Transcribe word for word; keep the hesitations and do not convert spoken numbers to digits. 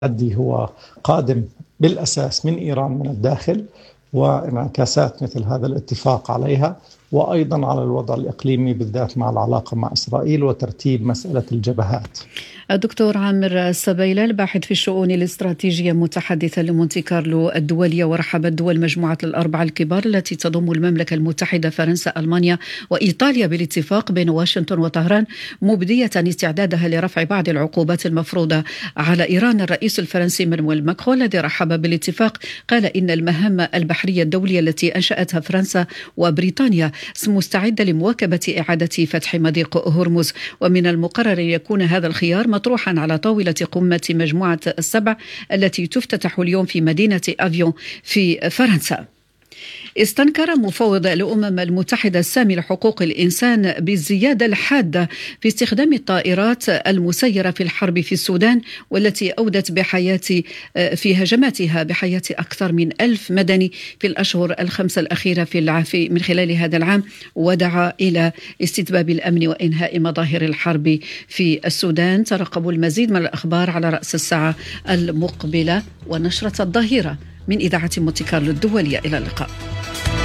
التحدي هو قادم بالأساس من إيران من الداخل، وانعكاسات مثل هذا الاتفاق عليها، وأيضا على الوضع الإقليمي بالذات مع العلاقة مع إسرائيل وترتيب مسألة الجبهات. الدكتور عامر السبيلة، الباحث في الشؤون الاستراتيجية متحدثا لمونتي كارلو الدولية، ورحبت دول مجموعة الأربعة الكبار التي تضم المملكة المتحدة، فرنسا، ألمانيا وإيطاليا بالاتفاق بين واشنطن وطهران، مبدية استعدادها لرفع بعض العقوبات المفروضة على إيران. الرئيس الفرنسي مانويل ماكرون الذي رحب بالاتفاق قال إن المهمة البحرية الدولية التي أنشأتها فرنسا وبريطانيا مستعدة لمواكبة إعادة فتح مضيق هرمز، ومن المقرر أن يكون هذا الخيار مطروحا على طاولة قمة مجموعة السبع التي تفتتح اليوم في مدينة أفيون في فرنسا. استنكر مفوض الأمم المتحدة السامي لحقوق الإنسان بالزيادة الحادة في استخدام الطائرات المسيرة في الحرب في السودان، والتي أودت بحياة في هجماتها بحياة أكثر من ألف مدني في الأشهر الخمسة الأخيرة في العافية من خلال هذا العام، ودعا إلى استتباب الأمن وإنهاء مظاهر الحرب في السودان. ترقبوا المزيد من الأخبار على رأس الساعة المقبلة ونشرة الظهيرة من إذاعة مونتي كارلو الدولية. إلى اللقاء.